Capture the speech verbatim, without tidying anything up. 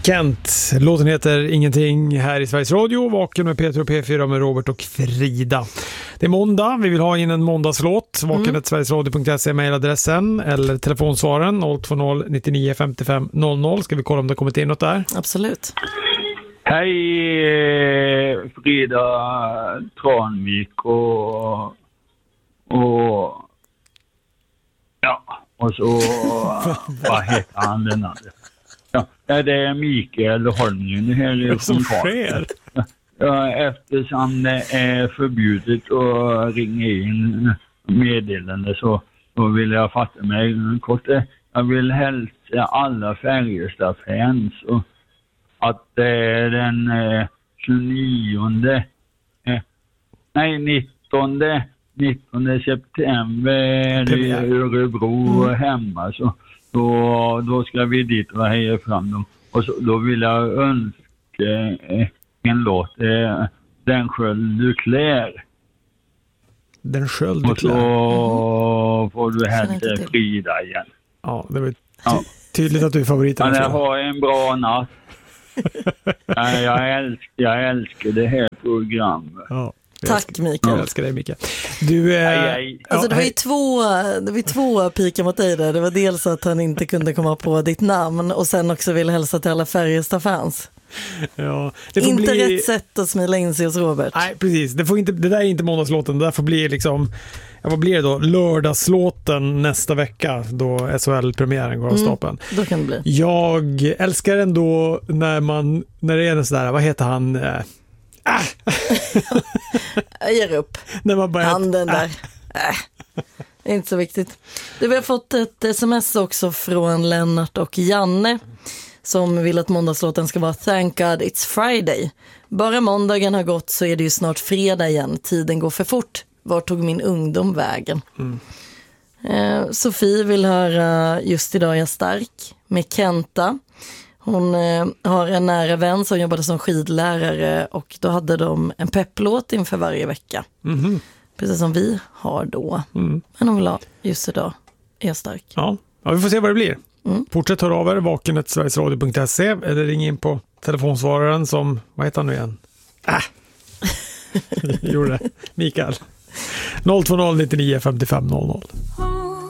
Kent. Låten heter Ingenting här i Sveriges Radio. Vaken med Peter och P fyra med Robert och Frida. Det är måndag. Vi vill ha in en måndagslåt. Vaken mm. sverigesradio punkt se är mejladressen eller telefonsvaren noll två noll nittionio femtiofem noll noll. Ska vi kolla om det kommit in något där? Absolut. Hej Frida Tranvik och och ja, och så vad heter han den andra? Ja, det är Mikael Holmgren här i som sker. Ja, eftersom det är förbjudet att ringa in meddelande så, så vill jag fatta mig kort. Jag vill hälsa alla Färjestad-fans och att det är den eh, tjugonionde eh, nej nittonde nittonde september i Örebro mm. hemma så då, då ska vi dit och heja fram dem. Och så, då vill jag önska eh, en låt eh, Den sköld du klär. Den sköld du klär. Och så mm. får du hälsa Frida igen. Ja, det var ty- ja. tydligt att du är favoriten. Ja, ha en bra natt. Ja, jag, älskar, jag älskar det här programmet. Ja. Tack Mikael. Jag älskar dig Mikael. Du, eh, aj, aj. Alltså, det var ju två, det var två pikar mot dig där. Det var dels att han inte kunde komma på ditt namn och sen också ville hälsa till alla Färjestad-fans. Ja, inte bli... rätt sätt att smila in sig hos Robert. Nej, precis. Det, får inte, det där är inte måndagslåten. Det där får bli liksom, ja, vad blir det då? Lördagslåten nästa vecka då S H L-premiären går av stapeln. Mm, då kan det bli. Jag älskar ändå när man, när det är en sådär, vad heter han? Äh. Jag ger upp. När man bara handen där. Äh. Det är inte så viktigt. Du, vi har fått ett sms också från Lennart och Janne som vill att måndagslåten ska vara Thank God It's Friday. Bara måndagen har gått så är det ju snart fredag igen. Tiden går för fort. Var tog min ungdom vägen? Mm. Eh, Sofie vill höra Just idag är jag stark med Kenta. Hon eh, har en nära vän som jobbade som skidlärare och då hade de en pepplåt inför varje vecka. Mm. Precis som vi har då. Mm. Men hon vill ha Just idag är jag stark. Ja, ja vi får se vad det blir. Mm. Fortsätt höra av er, vaken snabel-a sverigesradio punkt se eller ring in på telefonsvararen som, vad heter han nu igen? Äh! Gjorde det. Mikael. noll två noll nittionio femtiofem noll noll.